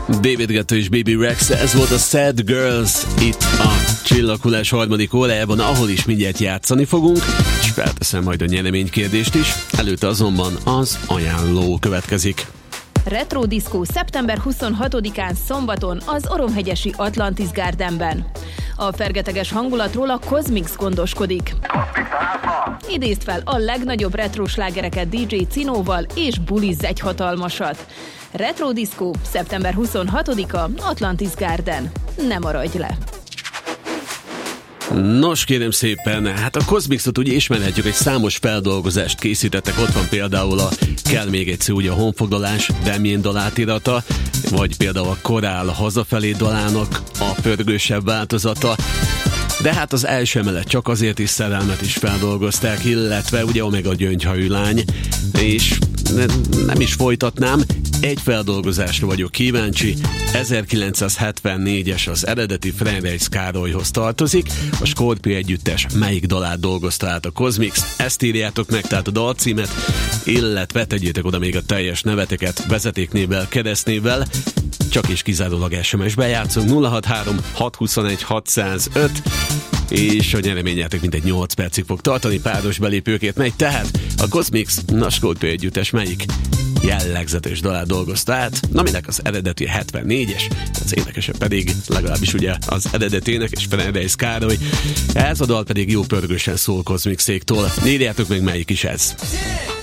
David Guetta és Baby Rex, ez volt a Sad Girls itt a Csillaghullás harmadik órájában, ahol is mindjárt játszani fogunk, és felteszem majd a nyereménykérdést is, előtte azonban az ajánló következik. Retro Disco szeptember 26-án szombaton az Oromhegyesi Atlantis Gardenben. A fergeteges hangulatról a Cosmix gondoskodik. Idézd fel a legnagyobb retro slágereket DJ Cinóval, és bulizz egy hatalmasat. Retro Disco szeptember 26-a Atlantis Garden. Ne maradj le! Nos, kérem szépen, hát a Cosmixot ugye ismerhetjük, egy számos feldolgozást készítettek, ott van például a Kell még egy szó, ugye a honfoglalás, Damien dal átirata, vagy például a Korál hazafelé dalának a pörgősebb változata, de hát az első emelet csak azért is szerelmet is feldolgozták, illetve ugye Omega gyöngyhajú lány, és nem is folytatnám, egy feldolgozásra vagyok kíváncsi, 1974-es az eredeti Frenreis Károlyhoz tartozik, a Scorpio együttes melyik dalát dolgozta át a Cosmix, ezt írjátok meg, tehát a dalcímet, illetve tegyétek oda még a teljes neveteket, vezetéknévvel, keresztnévvel, csak és kizárólag SMS-be játszunk, 063 621 605, és a nyereményjátok mintegy 8 percig fog tartani, páros belépőkért megy, tehát a Cosmix, a Scorpio együttes melyik jellegzetes dalát dolgozta át, aminek az eredeti 74-es, az énekese pedig legalábbis ugye az eredetének, és Frenreis Károly, ez a dal pedig jó pörgősen szól Cosmixéktól. Írjátok meg, melyik is ez.